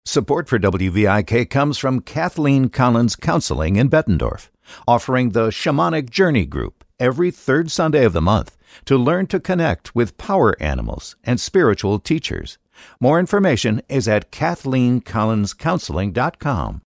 Support for WVIK comes from Kathleen Collins Counseling in Bettendorf, offering the Shamanic Journey Group every third Sunday of the month to learn to connect with power animals and spiritual teachers. More information is at KathleenCollinsCounseling.com.